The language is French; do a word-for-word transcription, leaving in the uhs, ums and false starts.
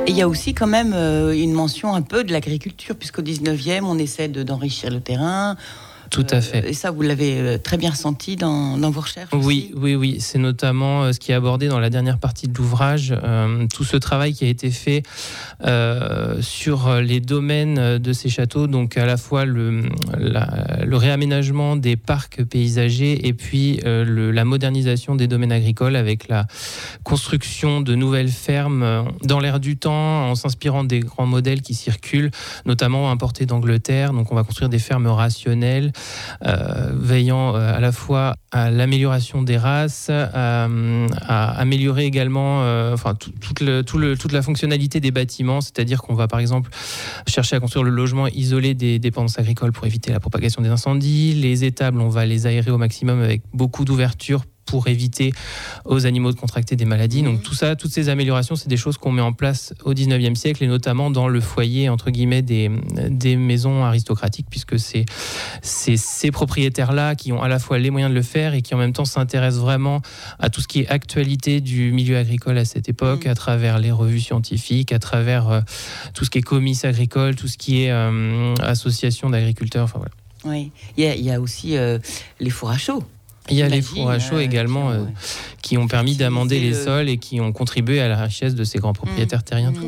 Et il y a aussi quand même euh, une mention un peu de l'agriculture, puisqu'au dix-neuvième, on essaie de, d'enrichir le terrain. Tout à fait. Euh, et ça, vous l'avez très bien ressenti dans, dans vos recherches aussi. Oui, oui, oui. C'est notamment ce qui est abordé dans la dernière partie de l'ouvrage. Euh, tout ce travail qui a été fait euh, sur les domaines de ces châteaux, donc à la fois le, la, le réaménagement des parcs paysagers et puis euh, le, la modernisation des domaines agricoles avec la construction de nouvelles fermes dans l'air du temps en s'inspirant des grands modèles qui circulent, notamment importés d'Angleterre. Donc on va construire des fermes rationnelles, Euh, veillant euh, à la fois à l'amélioration des races, à, à améliorer également euh, enfin, tout, tout le, tout le, toute la fonctionnalité des bâtiments, c'est-à-dire qu'on va par exemple chercher à construire le logement isolé des dépendances agricoles pour éviter la propagation des incendies. Les étables, on va les aérer au maximum avec beaucoup d'ouverture pour éviter aux animaux de contracter des maladies. Donc tout ça, toutes ces améliorations, c'est des choses qu'on met en place au dix-neuvième siècle et notamment dans le foyer, entre guillemets, des, des maisons aristocratiques, puisque c'est, c'est ces propriétaires-là qui ont à la fois les moyens de le faire et qui en même temps s'intéressent vraiment à tout ce qui est actualité du milieu agricole à cette époque, mmh. à travers les revues scientifiques, à travers euh, tout ce qui est comices agricoles, tout ce qui est euh, association d'agriculteurs, enfin voilà. Oui, il y a, il y a aussi euh, les fours à chaud. Il y a Imagine, les fours à chaud euh, également qui ont, euh, qui ont permis d'amender les le... sols et qui ont contribué à la richesse de ces grands propriétaires mmh. terriens. Mmh.